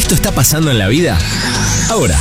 Esto está pasando en la vida ahora.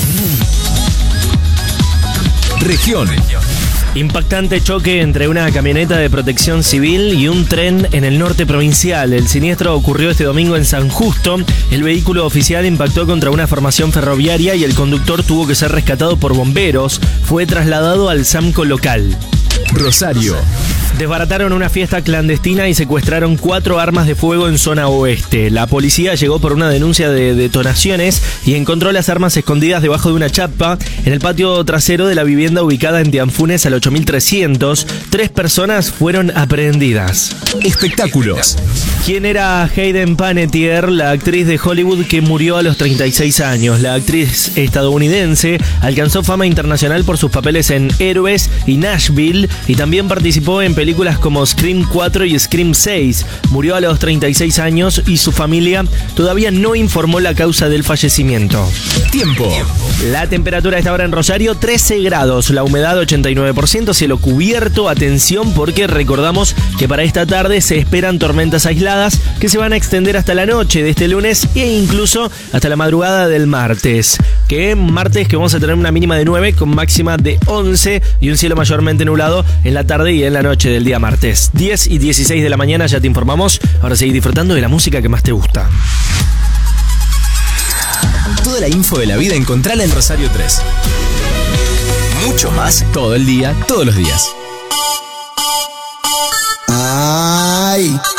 Región. Impactante choque entre una camioneta de protección civil y un tren en el norte provincial. El siniestro ocurrió este domingo en San Justo. El vehículo oficial impactó contra una formación ferroviaria y el conductor tuvo que ser rescatado por bomberos. Fue trasladado al SAMCO local. Rosario. Desbarataron una fiesta clandestina y secuestraron 4 armas de fuego en zona oeste. La policía llegó por una denuncia de detonaciones y encontró las armas escondidas debajo de una chapa en el patio trasero de la vivienda ubicada en Tianfunes al 8300. 3 personas fueron aprehendidas. Espectáculos. ¿Quién era Hayden Panettiere, la actriz de Hollywood que murió a los 36 años? La actriz estadounidense alcanzó fama internacional por sus papeles en Héroes y Nashville y también participó en películas como Scream 4 y Scream 6. Murió a los 36 años y su familia todavía no informó la causa del fallecimiento. Tiempo. La temperatura a esta hora en Rosario, 13 grados. La humedad, 89%. Cielo cubierto. Atención porque recordamos que para esta tarde se esperan tormentas aisladas que se van a extender hasta la noche de este lunes e incluso hasta la madrugada del martes. Que vamos a tener una mínima de 9 con máxima de 11 y un cielo mayormente nublado en la tarde y en la noche del día martes. 10 y 16 de la mañana, ya te informamos. Ahora seguí disfrutando de la música que más te gusta. Toda la info de la vida encontrala en Rosario 3. Mucho más todo el día, todos los días. ¡Ay!